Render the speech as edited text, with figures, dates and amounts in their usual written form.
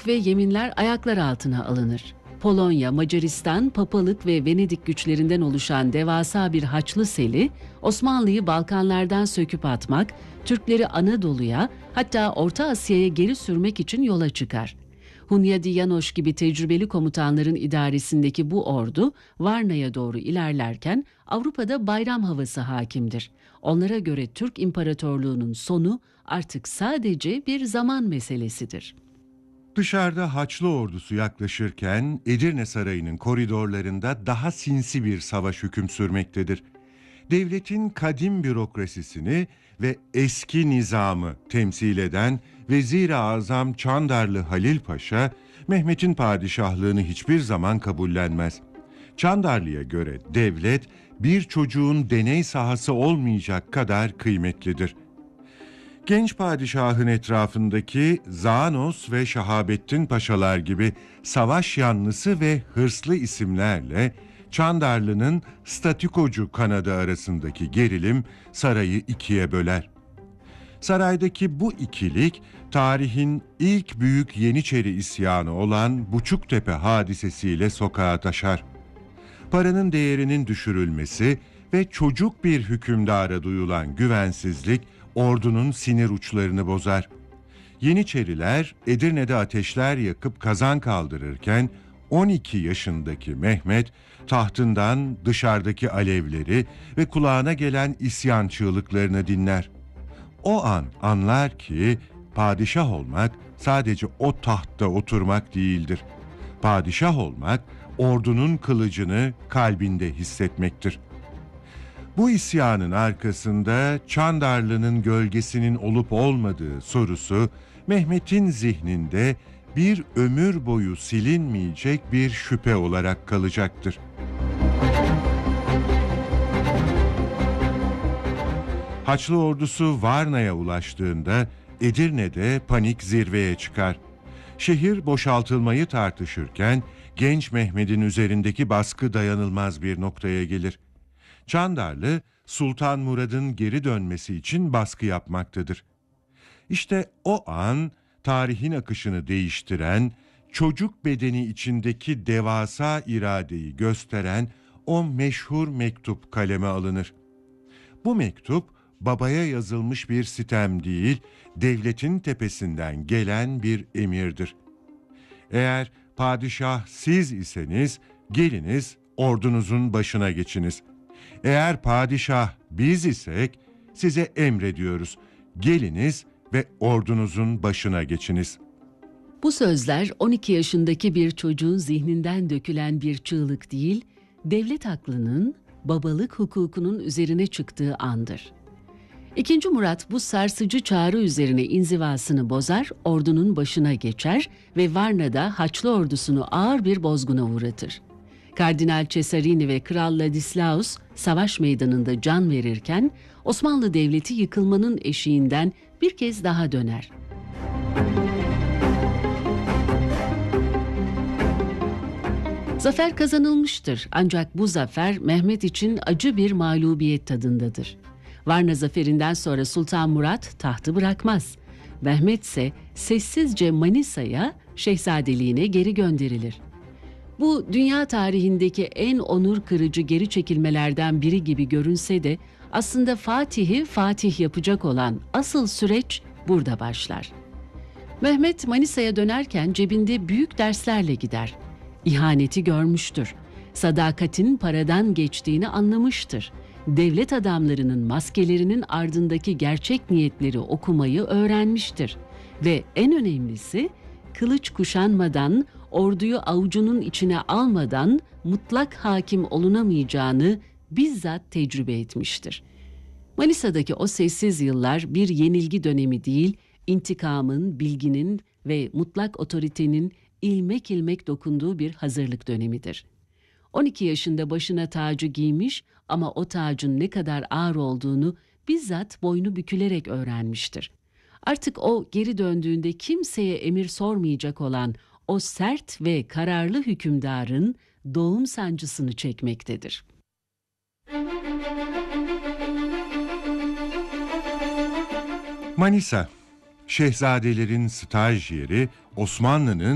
ve yeminler ayaklar altına alınır. Polonya, Macaristan, Papalık ve Venedik güçlerinden oluşan devasa bir Haçlı Seli, Osmanlı'yı Balkanlardan söküp atmak, Türkleri Anadolu'ya, hatta Orta Asya'ya geri sürmek için yola çıkar. Hunyadi János gibi tecrübeli komutanların idaresindeki bu ordu, Varna'ya doğru ilerlerken Avrupa'da bayram havası hakimdir. Onlara göre Türk İmparatorluğu'nun sonu artık sadece bir zaman meselesidir. Dışarıda Haçlı ordusu yaklaşırken Edirne Sarayı'nın koridorlarında daha sinsi bir savaş hüküm sürmektedir. Devletin kadim bürokrasisini ve eski nizamı temsil eden Vezir-i Azam Çandarlı Halil Paşa, Mehmet'in padişahlığını hiçbir zaman kabullenmez. Çandarlı'ya göre devlet bir çocuğun deney sahası olmayacak kadar kıymetlidir. Genç padişahın etrafındaki Zanos ve Şahabettin Paşalar gibi savaş yanlısı ve hırslı isimlerle Çandarlı'nın statükocu kanadı arasındaki gerilim sarayı ikiye böler. Saraydaki bu ikilik, tarihin ilk büyük Yeniçeri isyanı olan Buçuktepe hadisesiyle sokağa taşar. Paranın değerinin düşürülmesi ve çocuk bir hükümdara duyulan güvensizlik, ordunun sinir uçlarını bozar. Yeniçeriler Edirne'de ateşler yakıp kazan kaldırırken 12 yaşındaki Mehmet tahtından dışarıdaki alevleri ve kulağına gelen isyan çığlıklarını dinler. O an anlar ki padişah olmak sadece o tahtta oturmak değildir. Padişah olmak ordunun kılıcını kalbinde hissetmektir. Bu isyanın arkasında Çandarlı'nın gölgesinin olup olmadığı sorusu Mehmet'in zihninde bir ömür boyu silinmeyecek bir şüphe olarak kalacaktır. Haçlı ordusu Varna'ya ulaştığında Edirne'de panik zirveye çıkar. Şehir boşaltılmayı tartışırken genç Mehmet'in üzerindeki baskı dayanılmaz bir noktaya gelir. Çandarlı, Sultan Murad'ın geri dönmesi için baskı yapmaktadır. İşte o an tarihin akışını değiştiren, çocuk bedeni içindeki devasa iradeyi gösteren o meşhur mektup kaleme alınır. Bu mektup babaya yazılmış bir sitem değil, devletin tepesinden gelen bir emirdir. Eğer padişah siz iseniz geliniz ordunuzun başına geçiniz. Eğer padişah biz isek size emrediyoruz. Geliniz ve ordunuzun başına geçiniz. Bu sözler 12 yaşındaki bir çocuğun zihninden dökülen bir çığlık değil, devlet aklının, babalık hukukunun üzerine çıktığı andır. İkinci Murat bu sarsıcı çağrı üzerine inzivasını bozar, ordunun başına geçer ve Varna'da Haçlı ordusunu ağır bir bozguna uğratır. Kardinal Cesarini ve Kral Ladislaus savaş meydanında can verirken Osmanlı Devleti yıkılmanın eşiğinden bir kez daha döner. Zafer kazanılmıştır ancak bu zafer Mehmet için acı bir mağlubiyet tadındadır. Varna zaferinden sonra Sultan Murat tahtı bırakmaz. Mehmet ise sessizce Manisa'ya şehzadeliğine geri gönderilir. Bu dünya tarihindeki en onur kırıcı geri çekilmelerden biri gibi görünse de aslında Fatih'i Fatih yapacak olan asıl süreç burada başlar. Mehmet Manisa'ya dönerken cebinde büyük derslerle gider. İhaneti görmüştür. Sadakatin paradan geçtiğini anlamıştır. Devlet adamlarının maskelerinin ardındaki gerçek niyetleri okumayı öğrenmiştir. Ve en önemlisi kılıç kuşanmadan, orduyu avucunun içine almadan mutlak hakim olunamayacağını bizzat tecrübe etmiştir. Manisa'daki o sessiz yıllar bir yenilgi dönemi değil, intikamın, bilginin ve mutlak otoritenin ilmek ilmek dokunduğu bir hazırlık dönemidir. 12 yaşında başına tacı giymiş ama o tacın ne kadar ağır olduğunu bizzat boynu bükülerek öğrenmiştir. Artık o geri döndüğünde kimseye emir sormayacak olan o sert ve kararlı hükümdarın doğum sancısını çekmektedir. Manisa, şehzadelerin staj yeri, Osmanlı'nın